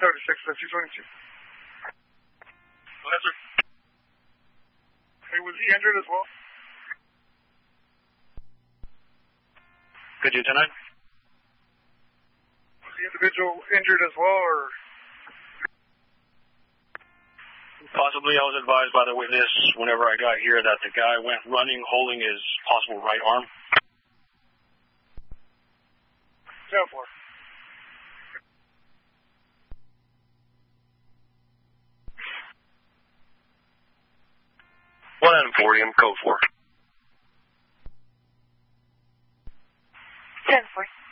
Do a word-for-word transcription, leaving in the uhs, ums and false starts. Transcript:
seventy-six, two twenty-two. Yes, sir. Hey, was he injured as well? Could you tonight? Was the individual injured as well, or? Possibly. I was advised by the witness whenever I got here that the guy went running holding his possible right arm. ten four. one Emporium, code four. ten four.